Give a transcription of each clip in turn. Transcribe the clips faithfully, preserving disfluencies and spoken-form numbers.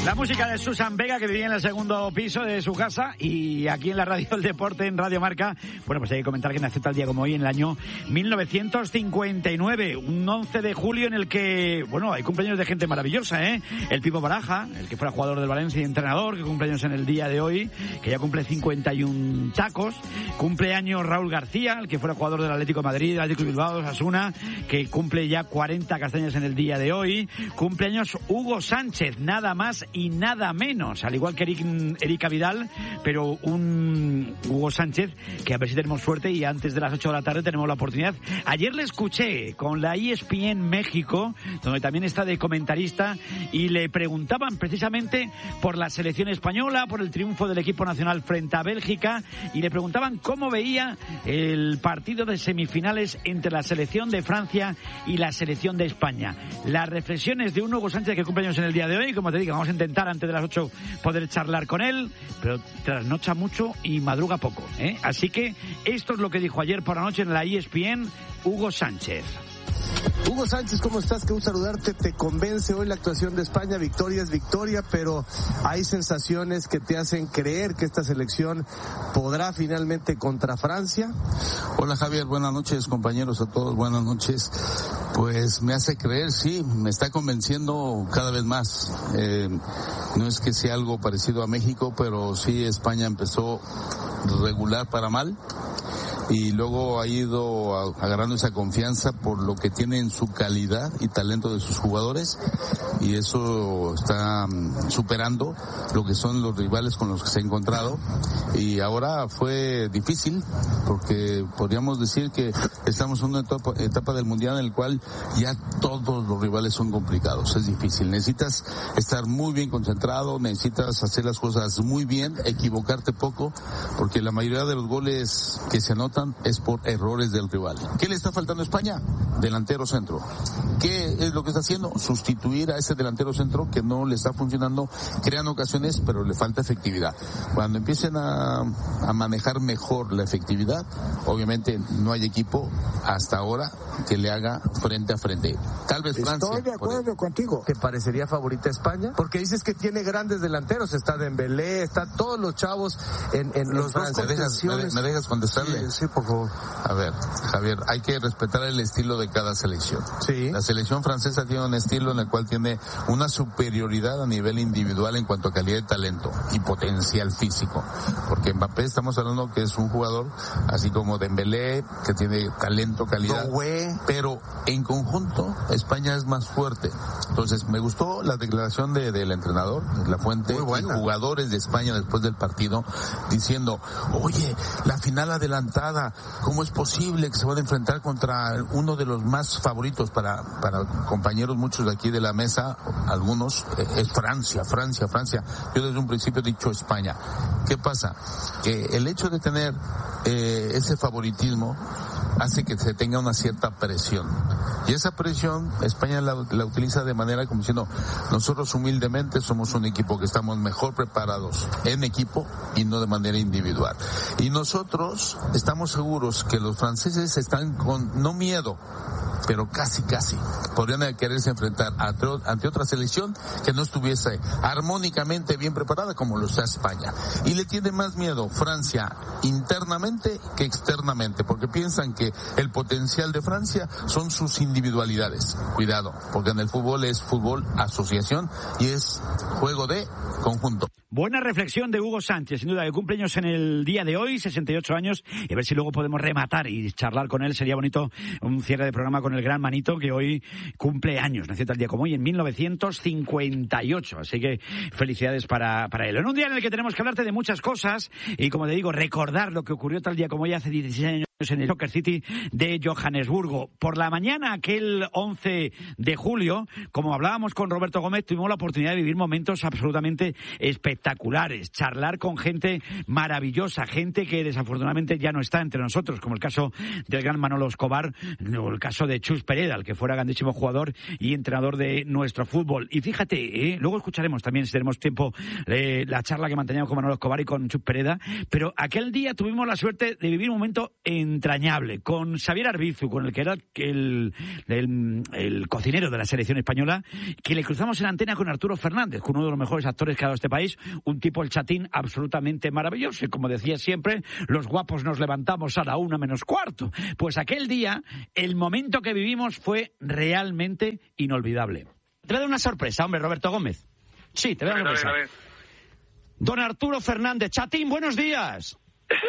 La música de Susan Vega, que vivía en el segundo piso de su casa, y aquí en la radio del deporte, en Radio Marca. Bueno, pues hay que comentar que nació tal día como hoy, en el año mil novecientos cincuenta y nueve, un once de julio en el que, bueno, hay cumpleaños de gente maravillosa, ¿eh? El Pipo Baraja, el que fuera jugador del Valencia y entrenador, que cumpleaños en el día de hoy, que ya cumple cincuenta y un tacos. Cumpleaños Raúl García, el que fuera jugador del Atlético de Madrid, del Atlético de Bilbao, Osasuna, que cumple ya cuarenta castañas en el día de hoy. Cumpleaños Hugo Sánchez, nada más y nada menos, al igual que Eric, Erika Vidal, pero un Hugo Sánchez que a ver si tenemos suerte y antes de las ocho de la tarde tenemos la oportunidad. Ayer le escuché con la E S P N México, donde también está de comentarista, y le preguntaban precisamente por la selección española, por el triunfo del equipo nacional frente a Bélgica, y le preguntaban cómo veía el partido de semifinales entre la selección de Francia y la selección de España. Las reflexiones de un Hugo Sánchez que cumple años en el día de hoy, como te digo, vamos a intentar antes de las ocho poder charlar con él, pero trasnocha mucho y madruga poco, ¿eh? Así que esto es lo que dijo ayer por la noche en la E S P N Hugo Sánchez. Hugo Sánchez, ¿cómo estás? Qué gusto saludarte. ¿Te convence hoy la actuación de España? Victoria es victoria, pero hay sensaciones que te hacen creer que esta selección podrá finalmente contra Francia. Hola Javier, buenas noches, compañeros a todos, buenas noches. Pues me hace creer, sí, me está convenciendo cada vez más. Eh, no es que sea algo parecido a México, pero sí, España empezó regular para mal y luego ha ido agarrando esa confianza por lo que tiene en su calidad y talento de sus jugadores, y eso está superando lo que son los rivales con los que se ha encontrado. Y ahora fue difícil porque podríamos decir que estamos en una etapa, etapa del mundial en el cual ya todos los rivales son complicados, es difícil, necesitas estar muy bien concentrado, necesitas hacer las cosas muy bien, equivocarte poco, porque la mayoría de los goles que se anotan es por errores del rival. ¿Qué le está faltando a España? Delantero centro. ¿Qué es lo que está haciendo? Sustituir a ese delantero centro que no le está funcionando, crean ocasiones, pero le falta efectividad. Cuando empiecen a, a manejar mejor la efectividad, obviamente no hay equipo hasta ahora que le haga frente a frente. Tal vez Francia. Estoy de acuerdo contigo. ¿Te parecería favorita España? Porque dices que tiene grandes delanteros, está Dembélé, está todos los chavos en, en los dos ¿Me dejas, me, ¿Me dejas contestarle? Sí, sí, por favor. A ver, Javier, hay que respetar el estilo de cada selección. Sí. La selección francesa tiene un estilo en el cual tiene una superioridad a nivel individual en cuanto a calidad de talento y potencial físico. Porque Mbappé estamos hablando que es un jugador, así como Dembélé, que tiene talento, calidad. No, güey. Pero en conjunto, España es más fuerte. Entonces, me gustó la declaración de, del entrenador, La Fuente, y jugadores de España después del partido, diciendo, oye, la final adelantada, ¿cómo es posible que se van a enfrentar contra uno de los más favoritos para, para compañeros, muchos de aquí de la mesa, algunos, eh, es Francia, Francia, Francia? Yo desde un principio he dicho España. ¿Qué pasa? Que el hecho de tener eh, ese favoritismo hace que se tenga una cierta presión. Y esa presión España la, la utiliza de manera como diciendo, nosotros humildemente somos un equipo que estamos mejor preparados en equipo y no de manera individual. Y nosotros estamos seguros que los franceses están con, no miedo, pero casi casi podrían quererse enfrentar ante otra selección que no estuviese armónicamente bien preparada como lo está España. Y le tiene más miedo Francia internamente que externamente, porque piensan que el potencial de Francia son sus individualidades. Cuidado, porque en el fútbol es fútbol asociación y es juego de conjunto. Buena reflexión de Hugo Sánchez, sin duda, que cumpleaños en el día de hoy, sesenta y ocho años, y a ver si luego podemos rematar y charlar con él. Sería bonito un cierre de programa con el gran Manito, que hoy cumple años, nació tal día como hoy, en mil novecientos cincuenta y ocho, así que felicidades para, para él. En un día en el que tenemos que hablarte de muchas cosas, y como te digo, recordar lo que ocurrió tal día como hoy hace dieciséis años en el Soccer City de Johannesburgo. Por la mañana, aquel once de julio, como hablábamos con Roberto Gómez, tuvimos la oportunidad de vivir momentos absolutamente espectaculares, charlar con gente maravillosa, gente que desafortunadamente ya no está entre nosotros, como el caso del gran Manolo Escobar, o el caso de Chus Pereda, el que fuera grandísimo jugador y entrenador de nuestro fútbol. Y fíjate, ¿eh? luego escucharemos también, si tenemos tiempo, eh, la charla que manteníamos con Manolo Escobar y con Chus Pereda, pero aquel día tuvimos la suerte de vivir un momento en entrañable, con Xavier Arbizu, con el que era el, el, el cocinero de la selección española, que le cruzamos en antena con Arturo Fernández, con uno de los mejores actores que ha dado este país, un tipo, el Chatín, absolutamente maravilloso. Y como decía siempre, los guapos nos levantamos a la una menos cuarto. Pues aquel día, el momento que vivimos fue realmente inolvidable. Te voy a dar una sorpresa, hombre, Roberto Gómez. Sí, te voy a dar una sorpresa. Don Arturo Fernández. Chatín, buenos días.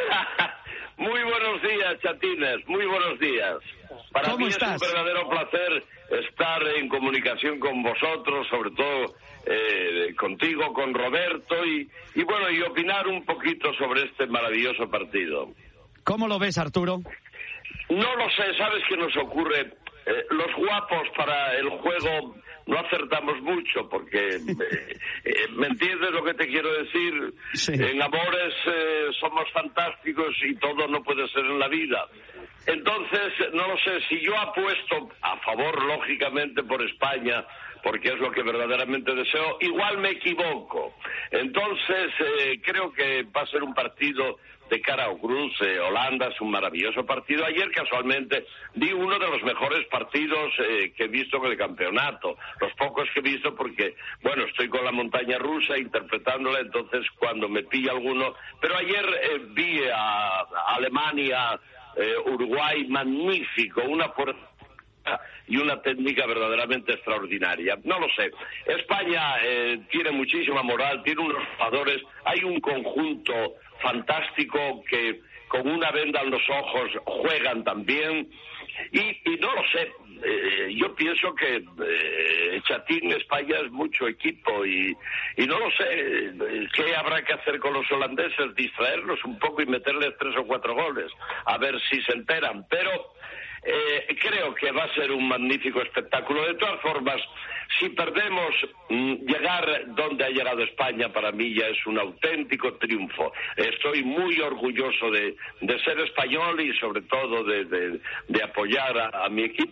Muy buenos días, Chatines, muy buenos días. Para mí estás? Es un verdadero placer estar en comunicación con vosotros, sobre todo eh, contigo, con Roberto, y, y bueno, y opinar un poquito sobre este maravilloso partido. ¿Cómo lo ves, Arturo? No lo sé, ¿sabes qué nos ocurre? Eh, los guapos para el juego no acertamos mucho, porque eh, eh, ¿me entiendes lo que te quiero decir? Sí. En amores eh, somos fantásticos y todo no puede ser en la vida. Entonces, no lo sé, si yo apuesto a favor, lógicamente, por España, porque es lo que verdaderamente deseo, igual me equivoco. Entonces, eh, creo que va a ser un partido de cara a Cruz. eh, Holanda es un maravilloso partido. Ayer, casualmente, vi uno de los mejores partidos eh, que he visto en el campeonato. Los pocos que he visto porque, bueno, estoy con la montaña rusa interpretándola, entonces cuando me pilla alguno... Pero ayer eh, vi a, a Alemania, eh, Uruguay, magnífico, una fuerza y una técnica verdaderamente extraordinaria. No lo sé. España eh, tiene muchísima moral, tiene unos jugadores, hay un conjunto fantástico que con una venda en los ojos juegan también, y, y no lo sé, eh, yo pienso que eh, Chatín, España es mucho equipo, y, y no lo sé, eh, ¿qué habrá que hacer con los holandeses? Distraerlos un poco y meterles tres o cuatro goles, a ver si se enteran, pero Eh, creo que va a ser un magnífico espectáculo. De todas formas, si perdemos, mmm, llegar donde ha llegado España para mí ya es un auténtico triunfo. Estoy muy orgulloso de, de ser español y sobre todo de, de, de apoyar a, a mi equipo.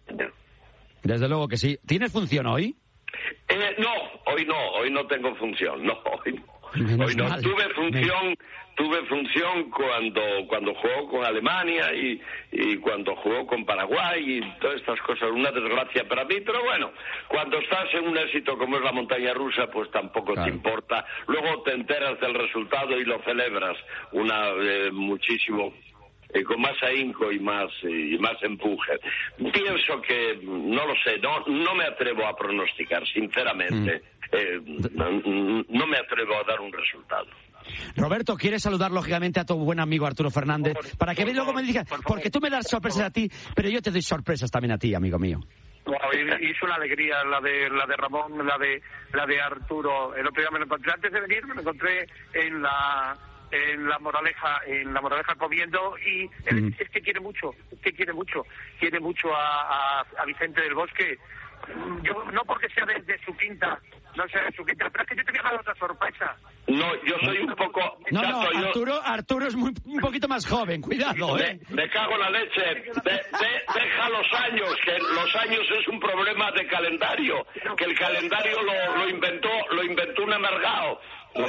Desde luego que sí. ¿Tienes función hoy? Eh, no, hoy no, hoy no tengo función, no, hoy no. Hoy no, tuve función, tuve función cuando cuando jugó con Alemania y, y cuando jugó con Paraguay y todas estas cosas, una desgracia para mí, pero bueno, cuando estás en un éxito como es la montaña rusa, pues tampoco claro. te importa, luego te enteras del resultado y lo celebras una eh, muchísimo. Eh, con más ahínco y más y más empuje. Pienso que, no lo sé, no no me atrevo a pronosticar, sinceramente. Mm. Eh, no, no me atrevo a dar un resultado. Roberto, ¿quieres saludar lógicamente a tu buen amigo Arturo Fernández? Por, para que por, luego me digas, porque tú me das sorpresas a ti, pero yo te doy sorpresas también a ti, amigo mío. Wow, y es una alegría la de la de Ramón, la de la de Arturo. El otro día me lo encontré, antes de venir me lo encontré en la en la Moraleja, en la Moraleja comiendo, y él, mm. es que quiere mucho, es que quiere mucho, quiere mucho a, a, a Vicente del Bosque. Yo no porque sea de, de su quinta, no sea de su quinta, pero es que yo te voy a dar otra sorpresa. No, yo soy un poco... No, no, Arturo, Arturo es muy, un poquito más joven, cuidado, ¿eh? Me, me cago en la leche. De, de, deja los años, que los años es un problema de calendario, que el calendario lo, lo inventó lo inventó un amargado.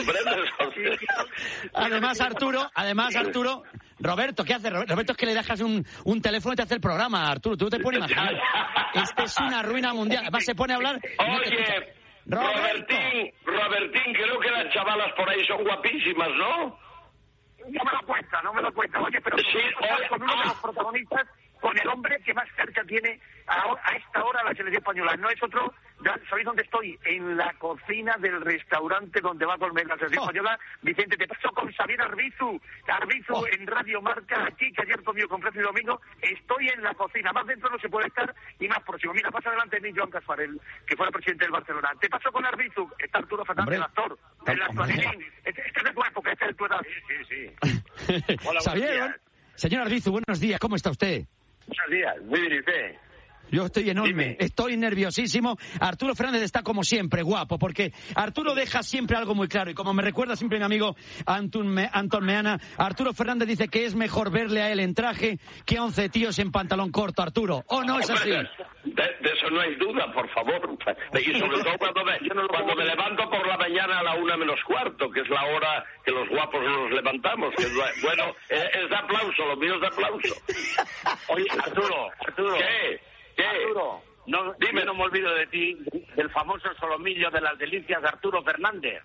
Además, Arturo, además, Arturo, Roberto, ¿qué hace? Roberto es que le dejas un, un teléfono y te hace el programa, Arturo, tú te puedes imaginar. Este es una ruina mundial. Además se pone a hablar... Oye, no Robertín, Robertín, creo que las chavalas por ahí son guapísimas, ¿no? No me lo cuenta, no me lo cuenta. Oye, pero sí, oye, con uno de los protagonistas, con el hombre que más cerca tiene a, a esta hora la selección española. No es otro, ¿sabéis dónde estoy? En la cocina del restaurante donde va a comer la selección oh. española. Vicente, te paso con Xavier Arbizu. Arbizu oh. en Radio Marca, aquí, que ayer comió con Francis Domingo. Estoy en la cocina, más dentro no se puede estar y más próximo. Mira, pasa delante de mí Joan Casfarel, que fue el presidente del Barcelona. Te paso con Arbizu, está Arturo Fernández, el actor, el actualín. Este, este es de tu época, este es de tu edad. Sí, sí, sí. Hola, Xavier, señor Arbizu, buenos días, ¿cómo está usted? Buenos días, muy bien, ¿y usted? Yo estoy enorme, Dime. estoy nerviosísimo. Arturo Fernández está como siempre, guapo, porque Arturo deja siempre algo muy claro. Y como me recuerda siempre mi amigo Antón, Me- Antón Meana, Arturo Fernández dice que es mejor verle a él en traje que a once tíos en pantalón corto, Arturo. ¿O no es así? De, de eso no hay duda, por favor. Y sobre todo cuando me, cuando me levanto por la mañana a la una menos cuarto, que es la hora que los guapos nos levantamos. Que es, bueno, es, es de aplauso, lo mío es de aplauso. Oye, Arturo, Arturo. ¿Qué? ¿Qué? Arturo, no, Dime. yo no me olvido de ti, del famoso solomillo de las delicias de Arturo Fernández.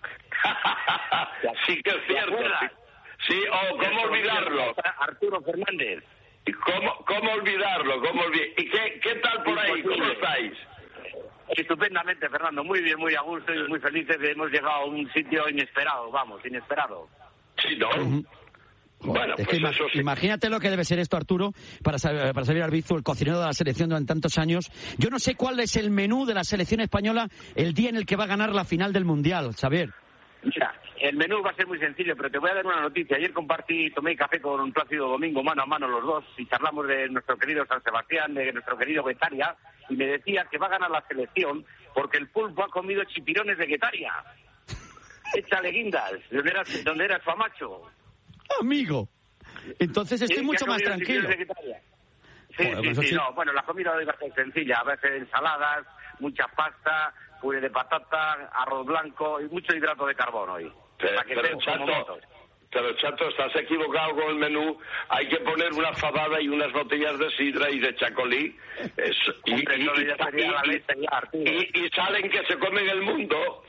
Sí que es cierto. acuerdas? Sí, oh, ¿cómo olvidarlo? Arturo Fernández. ¿Y cómo, cómo olvidarlo? ¿Cómo olvi- ¿Y qué, qué tal por ahí? ¿Cómo estáis? Estupendamente, Fernando, muy bien, muy a gusto y muy felices de hemos llegado a un sitio inesperado, vamos, inesperado. Sí, ¿no? Uh-huh. Bueno, es pues que eso sí. Imagínate lo que debe ser esto, Arturo, para, para Xavier Arbizu, el cocinero de la selección durante tantos años. Yo no sé cuál es el menú de la selección española el día en el que va a ganar la final del Mundial, Xavier. Mira, el menú va a ser muy sencillo, pero te voy a dar una noticia. Ayer compartí, tomé café con un Plácido Domingo, mano a mano los dos, y charlamos de nuestro querido San Sebastián, de nuestro querido Guetaria, y me decía que va a ganar la selección porque el pulpo ha comido chipirones de Guetaria. Échale guindas, donde era, donde era su amacho. Amigo, entonces estoy Sí, mucho que ha más comido tranquilo. chipirones de Guetaria. Sí, Joder, sí, eso sí, sí. no, bueno, la comida hoy va a ser sencilla, va a ser ensaladas, mucha pasta, puré de patata, arroz blanco y mucho hidrato de carbono hoy. Pero, Para que pero, estén como Chato, motos. pero Chato, estás equivocado con el menú. Hay que poner una fabada y unas botellas de sidra y de chacolí. Es, y, Hombre, y- eso y- ya sería la y- leche ya, Arturo. y- y salen que se comen el mundo.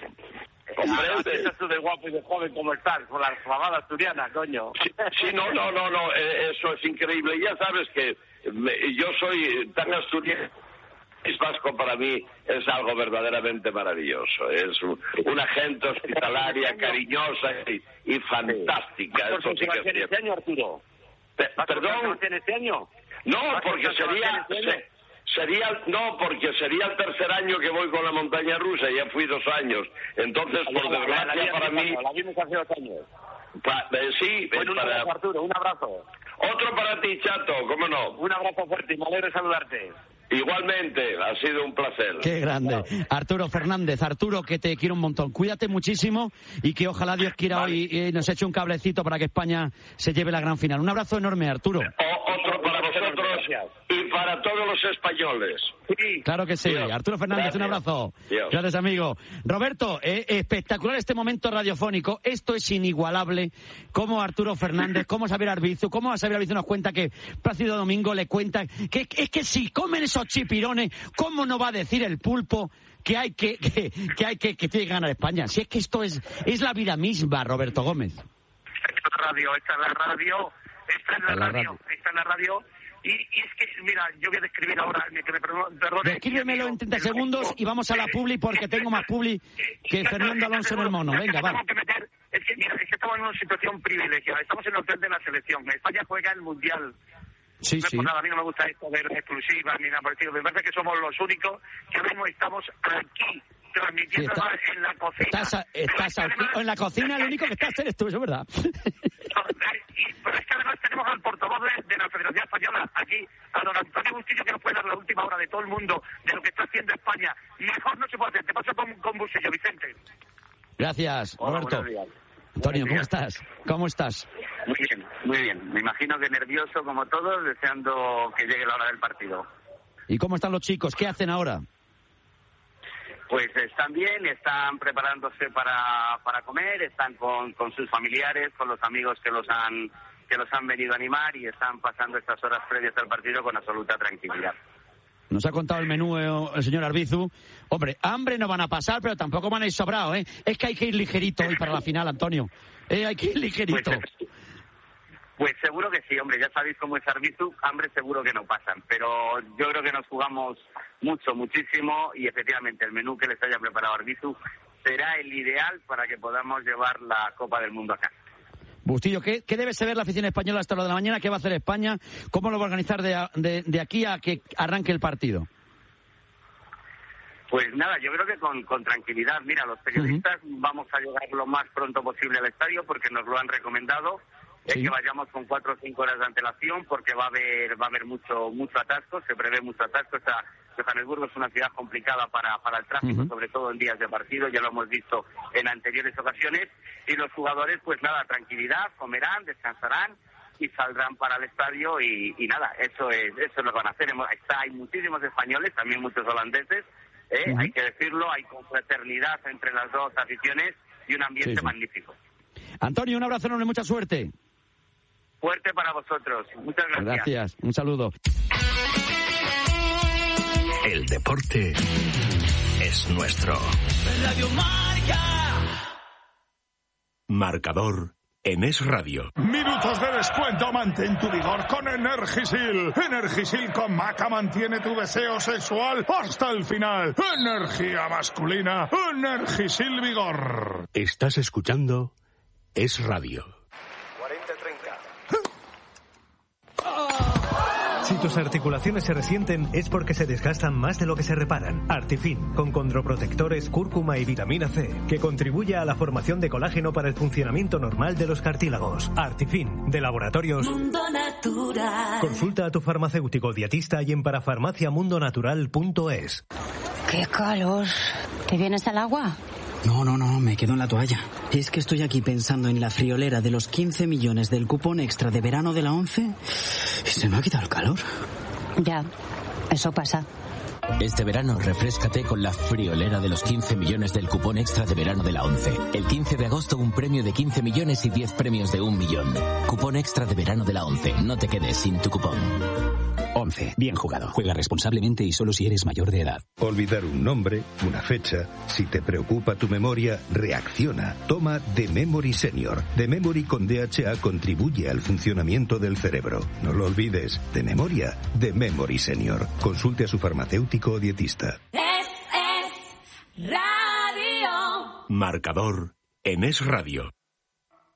Así Comprende. estás tú de guapo y de joven como estás, con la fabada asturiana, coño. Sí, sí, no, no, no, no, eh, eso es increíble. Ya sabes que me- yo soy tan asturiano. El País Vasco para mí es algo verdaderamente maravilloso. Es un- una gente hospitalaria, cariñosa y, y fantástica. ¿Por Eso sí que es Sebastián este cierto. año, Arturo? Pe- ¿Vas por San Perdón, Sebastián este año? no, ¿Vas por porque San Sebastián sería... este año? se- Sería, no, porque sería el tercer año que voy con la montaña rusa, ya fui dos años. Entonces, por La- la- la desgracia vimos para mí... La vimos hace dos años. pa- eh, sí, Bueno, eh, un para- abrazo, Arturo, un abrazo. otro para ti, Chato, ¿cómo no? Un abrazo fuerte y me alegro de saludarte. Igualmente, ha sido un placer. Qué grande. Arturo Fernández, Arturo, que te quiero un montón. Cuídate muchísimo y que ojalá Dios quiera Vale. hoy eh, nos eche un cablecito para que España se lleve la gran final. Un abrazo enorme, Arturo. O- otro para vosotros Gracias. y para todos los españoles. Sí. Claro que sí. Dios. Arturo Fernández, un Gracias. abrazo. Dios. Gracias, amigo. Roberto, eh, espectacular este momento radiofónico. Esto es inigualable. Cómo Arturo Fernández, cómo Xavier Arbizu, cómo Xavier Arbizu nos cuenta que Plácido Domingo le cuenta que es que si comen esos chipirones, ¿cómo no va a decir el pulpo que hay que que, que hay que que tiene que ganar España? Si es que esto es es la vida misma, Roberto Gómez. Esta es la radio, esta es la radio, esta es la, La radio, radio. esta es la radio. Y, y es que, mira, yo voy a describir ahora, que me perdo- perdone. Descríbemelo en treinta el segundos grupo. y vamos a la publi porque tengo más publi que Fernando Alonso en el mono. Venga, va. Tengo que meter- Es que, mira, es que estamos en una situación privilegiada. Estamos en el hotel de la selección. España juega el Mundial. Sí, No es sí. por nada, a mí no me gusta esto de exclusivas ni nada por el estilo. Me parece que somos los únicos que ahora mismo estamos aquí, transmitiendo Sí, está- en la cocina. Estás, a- estás aquí- en la cocina, el único que estás eres tú, eso es verdad. Y, pero es que además tenemos al portavoz de, de la Federación Española aquí, a don Antonio Bustillo, que nos puede dar la última hora de todo el mundo, de lo que está haciendo España. Mejor no se puede hacer. Te paso con, con Bustillo, Vicente. Gracias, Hola, Roberto. buenos días. Antonio, ¿cómo Buenos días. estás? ¿Cómo estás? Muy bien, muy bien. Me imagino que nervioso como todos, deseando que llegue la hora del partido. ¿Y cómo están los chicos? ¿Qué hacen ahora? Pues están bien, están preparándose para, para comer, están con, con sus familiares, con los amigos que los han que los han venido a animar y están pasando estas horas previas al partido con absoluta tranquilidad. Nos ha contado el menú eh, el señor Arbizu. Hombre, hambre no van a pasar, pero tampoco van a ir sobrados, ¿eh? Es que hay que ir ligerito hoy para la final, Antonio. Eh, hay que ir ligerito. Pues, pues seguro que sí, hombre, ya sabéis cómo es Arbizu, hambre seguro que no pasan, pero yo creo que nos jugamos mucho, muchísimo y efectivamente el menú que les haya preparado Arbizu será el ideal para que podamos llevar la Copa del Mundo acá. Bustillo, ¿qué, ¿qué debe saber la afición española hasta la de la mañana? ¿Qué va a hacer España? ¿Cómo lo va a organizar de, a- de, de aquí a que arranque el partido? Pues nada, yo creo que con, con tranquilidad. Mira, los periodistas vamos a llegar lo más pronto posible al estadio porque nos lo han recomendado. es sí. que vayamos con cuatro o cinco horas de antelación, porque va a haber va a haber mucho mucho atasco, se prevé mucho atasco. Esta, Johannesburgo es una ciudad complicada para, para el tráfico, uh-huh. sobre todo en días de partido, ya lo hemos visto en anteriores ocasiones, y los jugadores, pues nada, tranquilidad, comerán, descansarán y saldrán para el estadio y, y nada, eso es eso es lo que van a hacer. Está, hay muchísimos españoles, también muchos holandeses, ¿eh? Uh-huh. Hay que decirlo, hay confraternidad entre las dos aficiones y un ambiente sí, sí. magnífico. Antonio, un abrazo enorme, mucha suerte. Fuerte para vosotros, muchas gracias. Gracias, un saludo. El deporte es nuestro. Radio Marca. Marcador en Es Radio. Minutos de descuento, mantén tu vigor con Energisil. Energisil con Maca mantiene tu deseo sexual hasta el final. Energía masculina, Energisil Vigor. Estás escuchando Es Radio. cuarenta treinta. Si tus articulaciones se resienten es porque se desgastan más de lo que se reparan. Artifin, con condroprotectores, cúrcuma y vitamina C, que contribuye a la formación de colágeno para el funcionamiento normal de los cartílagos. Artifin, de Laboratorios Mundo Natural. Consulta a tu farmacéutico dietista y en parafarmacia mundo natural punto es. ¡Qué calor! ¿Te vienes al agua? No, no, no, me quedo en la toalla. Es que estoy aquí pensando en la friolera de los quince millones del cupón extra de verano de la ONCE y se me ha quitado el calor. Ya, eso pasa. Este verano refréscate con la friolera de los quince millones del cupón extra de verano de la ONCE. El quince de agosto un premio de quince millones y diez premios de un millón. Cupón extra de verano de la ONCE. No te quedes sin tu cupón. ONCE. Bien jugado. Juega responsablemente y solo si eres mayor de edad. Olvidar un nombre, una fecha. Si te preocupa tu memoria, reacciona. Toma The Memory Senior. The Memory con D H A contribuye al funcionamiento del cerebro. No lo olvides. De memoria, The Memory Senior. Consulte a su farmacéutico o dietista. Es, es Radio. Marcador en Es Radio.